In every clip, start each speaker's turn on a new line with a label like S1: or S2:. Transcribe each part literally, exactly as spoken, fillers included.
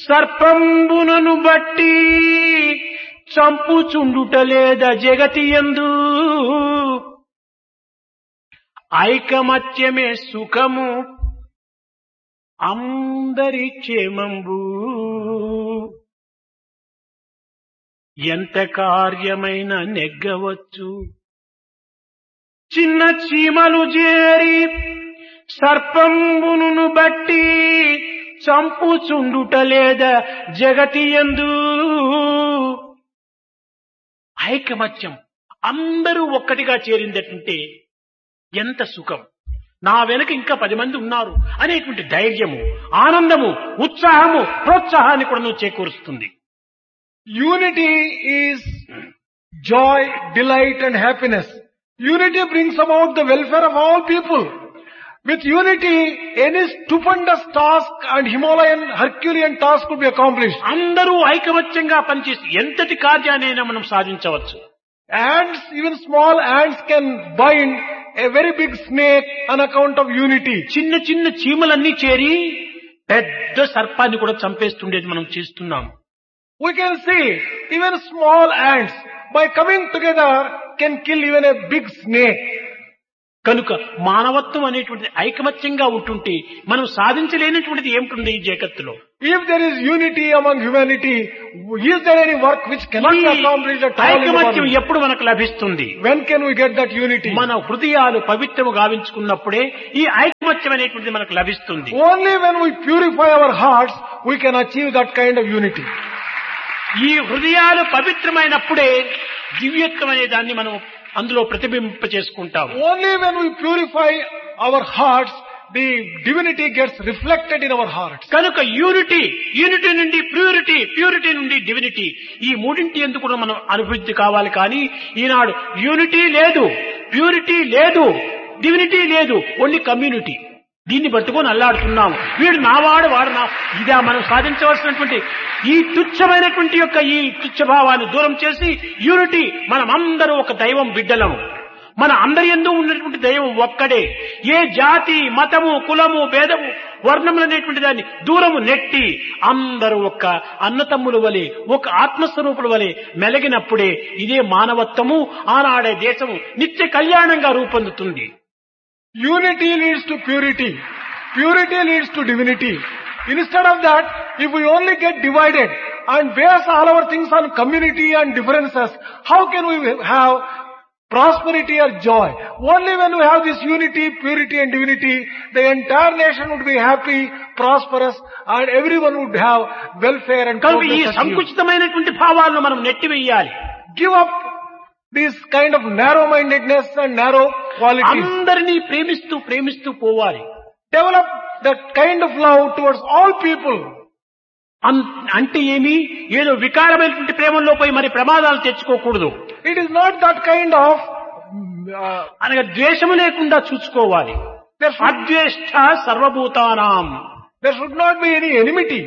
S1: సర్పంబునను బట్టి చంపుచుండుట లేద జగతియందు ఐకమత్యమే సుఖము అందరి క్షేమంబు ఎంత కార్యమైన నెగ్గవచ్చు చిన్న చీమలు చేరి సర్పంబును బట్టి చంపుచుండుట లేద జగతియందు ఐకమత్యం అందరూ ఒక్కటిగా చేరిందటంటే ఎంత సుఖం, నా వెనక ఇంకా పది మంది ఉన్నారు అనేటువంటి ధైర్యము, ఆనందము, ఉత్సాహము, ప్రోత్సాహాన్ని కూడా నువ్వు చేకూరుస్తుంది.
S2: Unity is joy, delight and happiness. Unity brings about the welfare of all people. With unity, any stupendous task and Himalayan Herculean task could be accomplished.
S1: అందరూ ఐకమత్యంగా పనిచేసి ఎంతటి కార్యాన్నైనా మనం సాధించవచ్చు.
S2: Ants, even small ants can bind a very big snake on account of unity.
S1: చిన్న చిన్న చీమలన్నీ చేరి పెద్ద సర్పాన్ని కూడా చంపేస్తుండేది మనం చేస్తున్నాం.
S2: We can see even small ants by coming together can kill even a big snake.
S1: కనుక మానవత్వం అనేటువంటిది ఐకమత్యంగా ఉంటుంటే మనం సాధించలేనటువంటిది ఏమిటి ఈ జగత్తులో?
S2: If there is unity among humanity, is there any work which cannot be accomplished at all?
S1: ఐకమత్యం ఎప్పుడు మనకు లభిస్తుంది?
S2: When can we get that unity?
S1: మన హృదయాలు పవిత్రము గావించుకున్నప్పుడే ఈ ఐకమత్యం అనేటువంటిది మనకు లభిస్తుంది.
S2: Only when we purify our hearts, we can achieve that kind of unity.
S1: ఈ హృదయాలు పవిత్రమైనప్పుడే దివ్యత్వం అనే దాన్ని మనం అందులో ప్రతిబింబ చేసుకుంటాం.
S2: Only when we purify our hearts, the divinity gets reflected in our hearts.
S1: కనుక యూనిటీ, యూనిటీ నుండి ప్యూరిటీ, ప్యూరిటీ నుండి డివినిటీ, ఈ మూడింటి ఎందుకు కూడా మనం అభివృద్ధి కావాలి. కానీ ఈనాడు యూనిటీ లేదు, ప్యూరిటీ లేదు, డివినిటీ లేదు, ఓన్లీ కమ్యూనిటీ. దీన్ని పట్టుకొని అల్లాడుతున్నాము. వీడు నావాడు, వాడు నా, ఇదా మనం సాధించవలసినటువంటి ఈ తుచ్చమైనటువంటి యొక్క ఈ తుచ్చభావాన్ని దూరం చేసి యూనిటీ, మనం అందరూ ఒక దైవం బిడ్డలము, మన అందరి యందు ఉన్నటువంటి దైవం ఒక్కడే. ఏ జాతి, మతము, కులము, భేదము, వర్ణములు అనేటువంటి దాన్ని దూరము నెట్టి అందరూ ఒక అన్నతమ్ముల వలె, ఒక ఆత్మస్వరూపుల వలె మెలిగినప్పుడే ఇదే మానవత్వము, ఆనాడే దేశము నిత్య కళ్యాణంగా రూపొందుతుంది.
S2: Unity leads to purity. Purity leads to divinity. Instead of that, if we only get divided and base all our things on community and differences, how can we have prosperity or joy? Only when we have this unity, purity and divinity, the entire nation would be happy, prosperous, and everyone would have welfare and progress.
S1: ఈ సంకుచితమైనటువంటి భావాలను మనం నెట్టివేయాలి.
S2: Give up this kind of narrow-mindedness and narrow qualities.
S1: అందరినీ ప్రేమిస్తూ ప్రేమిస్తూ పోవాలి.
S2: Develop that kind of love towards all people.
S1: అంటే ఏమి, ఏదో వికారమైనటువంటి ప్రేమల్లో పోయి మరి ప్రమాదాలు తెచ్చుకోకూడదు.
S2: It is not that kind of
S1: uh, అనగా ద్వేషము లేకుండా చూసుకోవాలి. అద్వేష్ట సర్వభూతానాం.
S2: There should not be any enmity.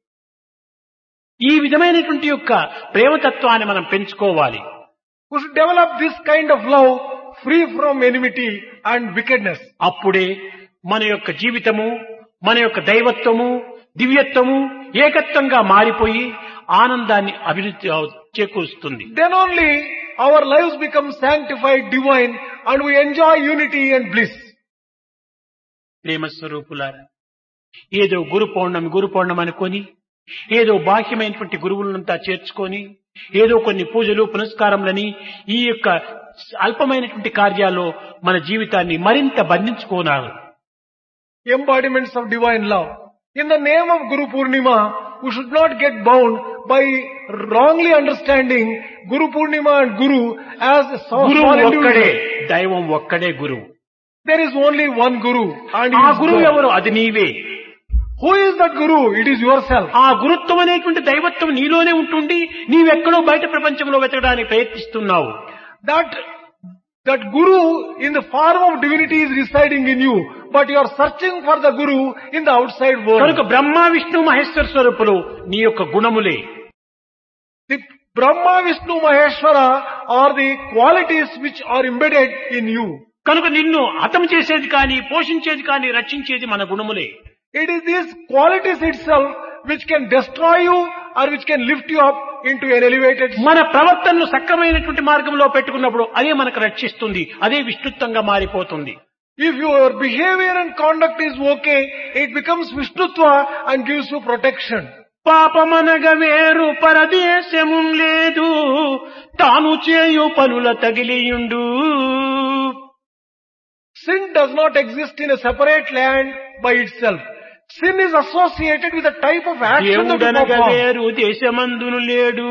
S1: ఈ విధమైనటువంటి యొక్క ప్రేమతత్వాన్ని మనం పెంచుకోవాలి.
S2: We should develop this kind of love free from enmity and wickedness.
S1: అప్పుడే మన యొక్క జీవితము, మన యొక్క దైవత్వము, దివ్యత్వము ఏకత్వంగా మారిపోయి ఆనందాన్ని అభివృద్ధి చేకూరుస్తుంది.
S2: Then only our lives become sanctified, divine, and we enjoy unity and bliss.
S1: ప్రేమ స్వరూపులారా, ఏదో గురు పౌర్ణమి గురు పౌర్ణమి అనుకొని ఏదో బాహ్యమైనటువంటి గురువులంతా చేర్చుకొని ఏదో కొన్ని పూజలు పునస్కారములని ఈ యొక్క అల్పమైనటువంటి కార్యాల్లో మన జీవితాన్ని మరింత బంధించుకోనారు.
S2: Embodiments of divine love. In the name of Guru Purnima, we should not get bound by wrongly understanding Guru Purnima and Guru as a
S1: గురువు ఒక్కడే, దైవం ఒక్కడే గురువు.
S2: There is only one Guru. And
S1: ఆ గురువు ఎవరు? అది నీవే.
S2: Who is that Guru? It is yourself.
S1: ఆ గురుత్వం అనేటువంటి దైవత్వం నీలోనే ఉంటుండి నీవెక్కడో బయట ప్రపంచంలో వెతకడానికి ప్రయత్నిస్తున్నావు.
S2: That that Guru in the form of divinity is residing in you, but you are searching for the Guru in the outside world.
S1: కనుక బ్రహ్మ విష్ణు మహేశ్వర స్వరూపులు నీ యొక్క గుణములే.
S2: The Brahma, Vishnu, Maheshwara are the qualities which are embedded in you.
S1: కనుక నిన్ను హతం చేసేది కానీ, పోషించేది కానీ, రక్షించేది మన గుణములే.
S2: It is these qualities itself which can destroy you or which can lift you up into an elevated state.
S1: మన ప్రవర్తనను సక్రమైనటువంటి మార్గంలో పెట్టుకున్నప్పుడు అదే మనకు రక్షిస్తుంది, అదే విస్తృతంగా మారిపోతుంది.
S2: If your behavior and conduct is okay, it becomes Vishnutva and gives you protection.
S1: పాపమనగ వేరు పరదేశము లేదు, తాను చేయు పనుల తగిలియుండు.
S2: Sin does not exist in a separate land by itself. Sin is associated with a type of action that you
S1: దేవుడనగ
S2: perform.
S1: వేరు దేశమందును లేడు,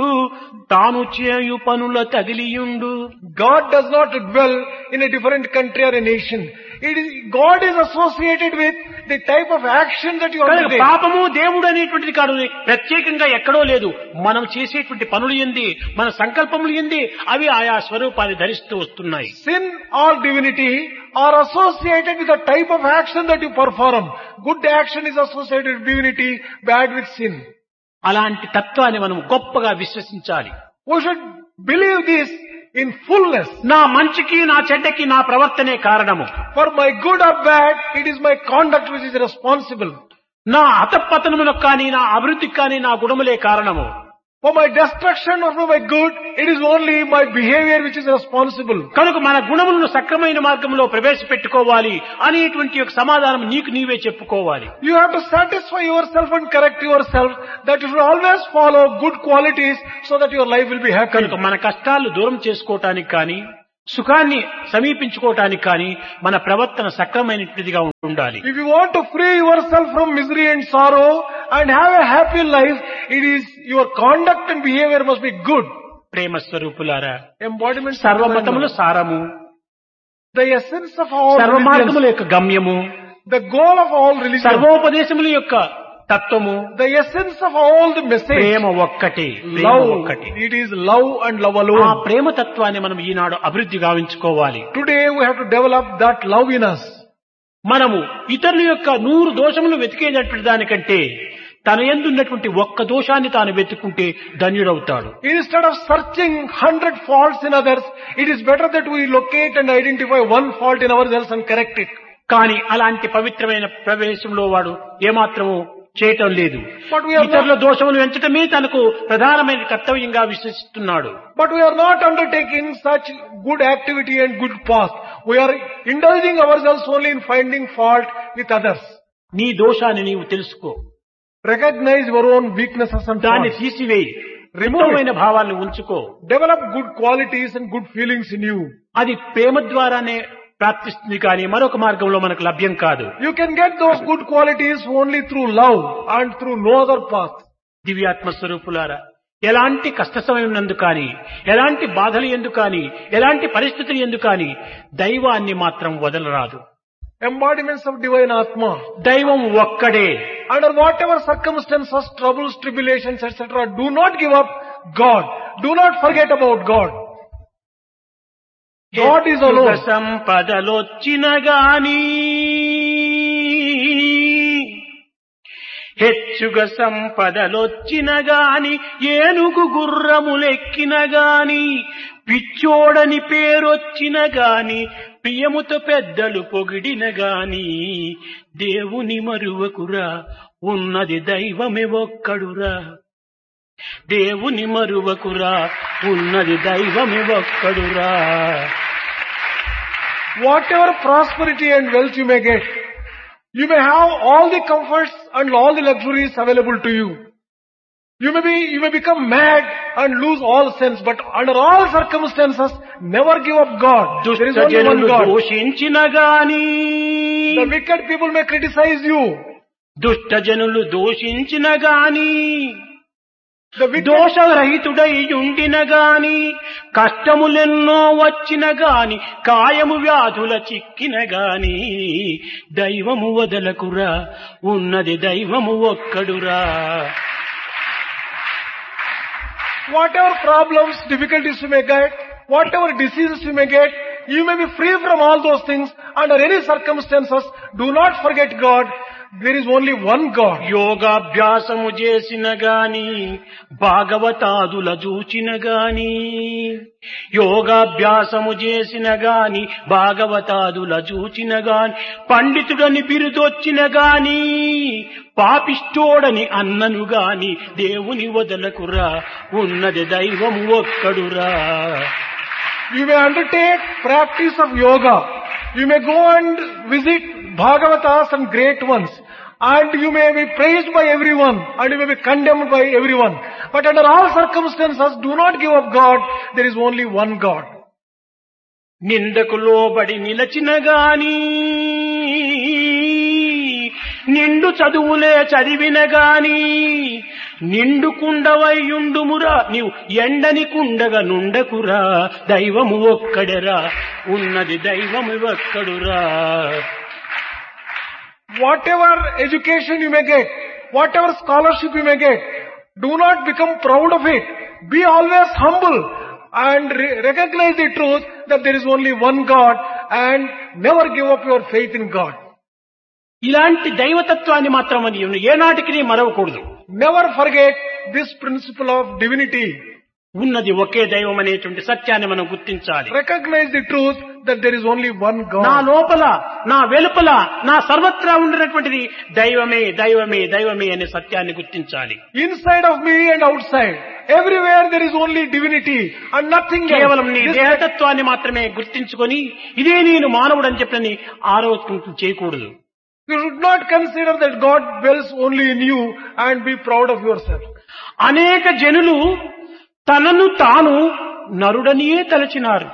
S1: తాను చేయు పనుల తగిలియుండు.
S2: God does not dwell in a different country or a nation. It is, God is associated with the type of action that you
S1: కనుక
S2: undertake.
S1: పాపము దేవుడు అనేటువంటిది కాదు, ప్రత్యేకంగా ఎక్కడో లేదు. మనం చేసేటువంటి పనులు ఏంది, మన సంకల్పములు ఏంది, అవి ఆయా స్వరూపాన్ని ధరిస్తూ వస్తున్నాయి.
S2: Sin or divinity are associated with the type of action that you perform. Good action is associated with divinity, bad with sin.
S1: అలాంటి తత్వాన్ని మనం గొప్పగా విశ్వసించాలి.
S2: We should believe this in fullness.
S1: నా మంచికి నా చెడ్డకి నా ప్రవర్తనే కారణము.
S2: For my good or bad, it is my conduct which is responsible.
S1: నా అతపతనములకు కానీ నా అభివృద్ధికి కానీ నా గుణములే కారణము.
S2: For my destruction or for my good, it is only my behavior which is responsible.
S1: కనుక మన గుణములను సక్రమైన మార్గంలో ప్రవేశపెట్టుకోవాలి అనేటువంటి ఒక సమాధానం నీకు నీవే చెప్పుకోవాలి.
S2: You have to satisfy yourself and correct yourself that you should always follow good qualities so that your life will be happy.
S1: కనుక మన కష్టాలు దూరం చేసుకోవటానికి కానీ సుఖాన్ని సమీపించుకోవటానికి కానీ మన ప్రవర్తన సక్రమైనటువంటిదిగా ఉండాలి.
S2: If you want to free yourself from misery and sorrow and have a happy life, it is your conduct and behavior must be good.
S1: ప్రేమ స్వరూపులారా,
S2: Embodiment of
S1: సర్వమతముల సారము,
S2: the essence of all
S1: సర్వ
S2: religions,
S1: మార్గముల యొక్క గమ్యము,
S2: the goal of all religions,
S1: సర్వోపదేశముల యొక్క తత్వము,
S2: the essence of all the message,
S1: ప్రేమ ఒక్కటే, ప్రేమ
S2: love.
S1: ఒక్కటే.
S2: It is love and love
S1: ఆ
S2: alone.
S1: ప్రేమ తత్వాన్ని మనం ఈనాడు అభివృద్ధి గావించుకోవాలి.
S2: Today we have to develop that love in us.
S1: మనము ఇతరుల యొక్క నూరు దోషములు వెతికేటటువంటి దానికంటే తన యందున్నటువంటి ఒక్క దోషాన్ని తాను వెతుక్కుంటే ధన్యుడవుతాడు.
S2: Instead of searching hundred faults in others, it is better that we locate and identify one fault in ourselves and correct it.
S1: కానీ అలాంటి పవిత్రమైన ప్రవేశంలో వాడు ఏమాత్రము చేయటం లేదు.
S2: But we are
S1: ఇతరుల
S2: not,
S1: దోషములు ఎంచటమే తనకు ప్రధానమైన కర్తవ్యంగా విశ్వసిస్తున్నాడు.
S2: but we are not undertaking such good activity and good path. We are indulging ourselves only in finding fault with others.
S1: నీ దోషాన్ని నీవు తెలుసుకో,
S2: Recognize your own weaknesses and
S1: దాన్ని
S2: faults.
S1: తీసివేయి,
S2: Remove
S1: ఉత్తమమైన భావాలను ఉంచుకో.
S2: Develop good qualities and good feelings in you.
S1: అది ప్రేమ ద్వారానే ప్రాప్తిస్తుంది కానీ మరొక మార్గంలో మనకు లభ్యం కాదు.
S2: You can get those good qualities only through love and through no other path.
S1: దివ్యాత్మ స్వరూపులారా, ఎలాంటి కష్ట సమయం నందు కానీ, ఎలాంటి బాధలు ఎందు కానీ, ఎలాంటి పరిస్థితులు ఎందు కానీ దైవాన్ని మాత్రం వదలరాదు.
S2: Embodiments of divine Atma.
S1: దైవం ఒక్కడే.
S2: Under whatever circumstances, troubles, tribulations, et cetera, do not give up God. Do not forget about God. God is
S1: సుఖ
S2: alone.
S1: సంపదలొచ్చిన గాని, హెచ్చుగా సంపదలొచ్చిన గాని, ఏనుగు గుర్రములెక్కిన గాని, పిచ్చోడని పేరొచ్చిన గాని, ప్రియముతో పెద్దలు పొగిడిన గాని, దేవుని మరువకురా, ఉన్నది దైవమే ఒక్కడురా. దేవుని మరువకురా, ఉన్నది దైవమే ఒక్కడురా.
S2: Whatever prosperity and wealth you may get, you may have all the comforts and all the luxuries available to you. You may be, you may become mad and lose all sense, but under all circumstances, never give up God. There is
S1: దుష్ట
S2: only one
S1: జనులు
S2: God.
S1: దోషించిన గాని,
S2: The wicked people may criticize you.
S1: దుష్ట జనులు దోషించిన గాని,
S2: The wicked,
S1: దోషరహితుడై ఉండిన గాని, కష్టములెన్నో వచ్చిన గాని, కాయము వ్యాధుల చిక్కిన గాని, దైవము వదలకురా, ఉన్నది దైవము ఒక్కడురా.
S2: whatever problems, difficulties you may get, whatever diseases you may get, you may be free from all those things. Under any circumstances, do not forget God. there is only one God.
S1: యోగాభ్యాసము చేసిన గాని భాగవతాదుల చూచిన గాని యోగాభ్యాసము చేసిన గాని భాగవతాదుల చూచిన గాని పండితుడని బిరుదొచ్చిన గాని పాపిష్టోడని అన్నను గాని దేవుని వదలకురా ఉన్నది దైవము ఒక్కడురా.
S2: You may undertake practice of yoga. You may go and visit Bhagavatas and great ones. And you may be praised by everyone. And you may be condemned by everyone. But under all circumstances, do not give up God. There is only one God.
S1: నిందకు లోబడి నిలచిన గాని నిండు చదువులే చదివిన గాని నిండు కుండవయ్యుండుమురా నీవు ఎండని కుండగా నుండకురా దైవము ఒక్కడరా ఉన్నది దైవము ఒక్కడురా.
S2: Whatever education you may get, whatever scholarship you may get, do not become proud of it. Be always humble and re- recognize the truth that there is only one God and never give up your faith in God.
S1: ఇలాంటి దైవతత్వాన్ని మాత్రం ఏనాటికి మరవకూడదు.
S2: Never forget this principle of divinity.
S1: ఉన్నది ఒకే దైవం అనేటువంటి సత్యాన్ని మనం గుర్తించాలి.
S2: Recognize the truth that there is only one
S1: నా
S2: God.
S1: లోపల నా వెలుపల నా సర్వత్రా ఉండినటువంటిది దైవమే దైవమే దైవమే అనే సత్యాన్ని గుర్తించాలి.
S2: Inside of me and outside, everywhere there is only divinity and nothing else.
S1: కేవలం నీ
S2: This-
S1: దేహతత్వాన్ని మాత్రమే గుర్తించుకొని ఇదే నేను మానవుడు అని చెప్పని ఆరోపణ చేయకూడదు.
S2: You should not consider that God dwells only in you and be proud of yourself.
S1: అనేక జనులు తనను తాను నరుడనియే తలచినారు.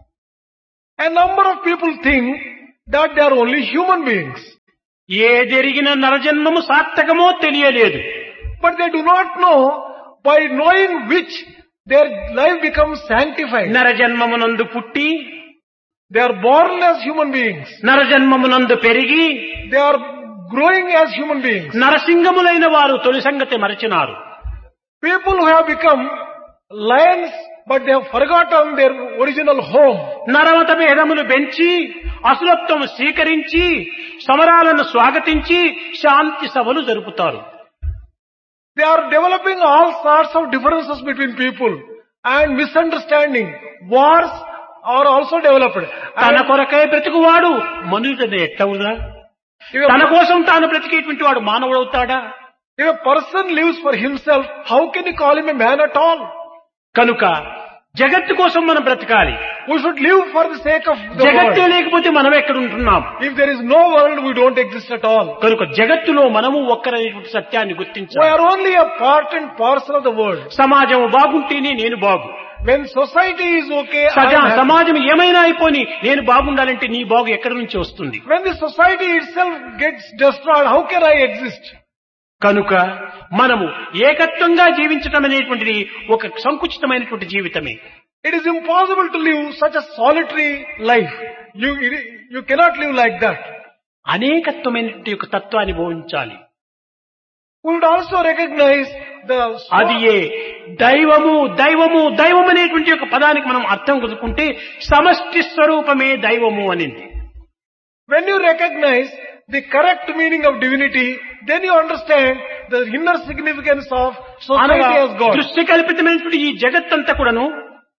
S2: A number of people think that they are only human beings.
S1: ఏదెరిగిన నరజన్మము సార్థకమో తెలియలేదు.
S2: But they do not know by knowing which their life becomes sanctified.
S1: నరజన్మమునందు పుట్టి
S2: They are born as human beings.
S1: నరజన్మమునందు పెరిగి
S2: They are growing as human beings.
S1: నరసింగములైన వారు తొలి సంగతి మరచినారు.
S2: People who have become lions, but they have forgotten their original home.
S1: నరమత భేదములు పెంచి అసురత్వం స్వీకరించి సమరాలను స్వాగతించి శాంతి సభలు జరుపుతారు.
S2: They are developing all sorts of differences between people and misunderstanding. Wars are also developed.
S1: తన
S2: And
S1: కొరకై బ్రతుకువాడు మనుషుడు ఎట్టవుదా?
S2: if
S1: తన
S2: a,
S1: కోసం తాను బ్రతికేటువంటి వాడు మానవుడవుతాడా?
S2: if a person lives for himself, how can you call him a man at all?
S1: కనుక జగత్తు కోసం మనం బ్రతకాలి.
S2: We should live for the sake of the
S1: జగత్తే
S2: world.
S1: లేకపోతే మనం ఎక్కడ ఉంటున్నాం?
S2: If there is no world, we don't exist at all.
S1: కనుక జగత్తులో మనము ఒక్కరైనటువంటి సత్యాన్ని
S2: We
S1: గుర్తించాలి.
S2: are only a part and parcel of the world.
S1: సమాజం బాగుంటేనే నేను బాగు.
S2: When society is okay, I
S1: సజా
S2: am happy.
S1: సమాజం ఏమైనా అయిపోని నేను బాగుండాలంటే నీ బాగు ఎక్కడి నుంచి వస్తుంది?
S2: When the society itself gets destroyed, how can I exist?
S1: కనుక మనము ఏకత్వంగా జీవించటం అనేటువంటిది ఒక సంకుచితమైనటువంటి జీవితమే.
S2: It is impossible to live such a solitary life. You, you cannot live like that.
S1: అనేకత్వమైనటువంటి యొక్క తత్వాన్ని బోధించాలి.
S2: We would also recognize the
S1: అది ఏ దైవము దైవము దైవం అనేటువంటి ఒక పదానికి మనం అర్థం కలుపుకుంటే సమష్టి స్వరూపమే దైవము అనింది.
S2: when you recognize the correct meaning of divinity, then you understand the inner significance of
S1: అనగా
S2: society as God.
S1: దృశ్య కల్పితమైనటువంటి ఈ జగత్తంతా కూడాను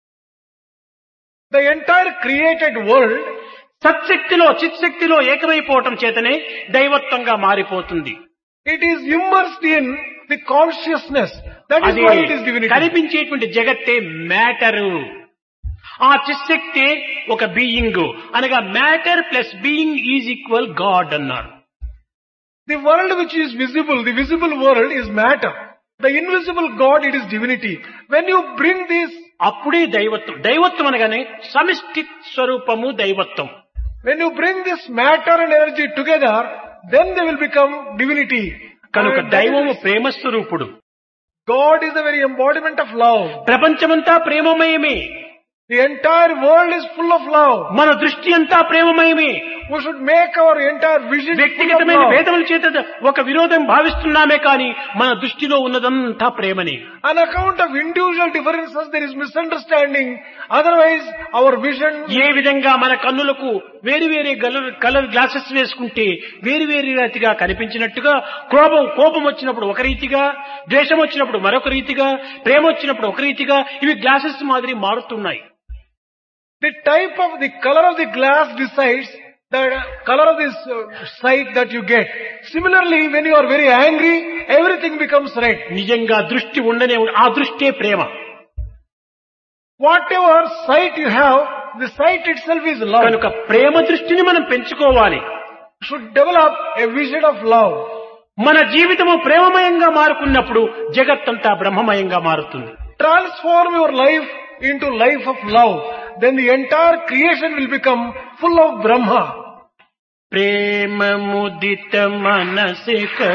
S2: The entire created world
S1: సత్శక్తిలో చిత్శక్తిలో ఏకమైపోవటం చేతనే దైవత్వంగా మారిపోతుంది.
S2: it is immersed in the consciousness. That is
S1: అది
S2: why it is divinity.
S1: కనిపించేటువంటి జగత్తే matter. ఆ చిత్శక్తి ఒక బీయింగ్ అనగా matter plus being is equal God అన్నారు.
S2: The world which is visible, the visible world is matter. The invisible God, it is divinity. When you bring this,
S1: అప్పుడే దైవత్వం. దైవత్వం అనగానే సమిష్టి స్వరూపము దైవత్వం.
S2: when you bring this matter and energy together, then they will become divinity.
S1: కనుక
S2: And that
S1: దైవము
S2: is-
S1: ప్రేమ స్వరూపుడు.
S2: God is the very embodiment of love.
S1: ప్రపంచమంతా ప్రేమమయమే.
S2: The entire world is full of love.
S1: మన దృష్టి అంతా ప్రేమమయమే.
S2: We should make our entire vision full of
S1: వ్యక్తిగతమైన
S2: love.
S1: భేదముల చేత ఒక విరోధం భావిస్తున్నామే కానీ మన దృష్టిలో ఉన్నదంతా ప్రేమనే.
S2: On account of individual differences, there is misunderstanding. Otherwise, our vision.
S1: ఏ విధంగా మన కన్నులకు వేరు వేరే కలర్ కలర్ గ్లాసెస్ వేసుకుంటే వేరు వేరు రీతిగా కనిపించినట్టుగా కోపం కోపం వచ్చినప్పుడు ఒక రీతిగా, ద్వేషం వచ్చినప్పుడు మరొక రీతిగా, ప్రేమ వచ్చినప్పుడు ఒక రీతిగా ఇవి గ్లాసెస్ మాదిరి మారుతున్నాయి.
S2: The type of the color of the glass decides the color of this uh, sight that you get. Similarly, when you are very angry, everything becomes red.
S1: నిజంగా దృష్టి ఉండనే ఉండ- ఆ దృష్టే ప్రేమ.
S2: Whatever sight you have, the sight itself is love.
S1: కనుక ప్రేమ దృష్టిని మనం పెంచుకోవాలి.
S2: Should develop a vision of love.
S1: మన జీవితము ప్రేమమయంగా మారుకున్నప్పుడు జగత్తంతా బ్రహ్మమయంగా మారుతుంది.
S2: Transform your life into life of love. Then the entire creation will become full of Brahma.
S1: Prema ముదిత మనసిక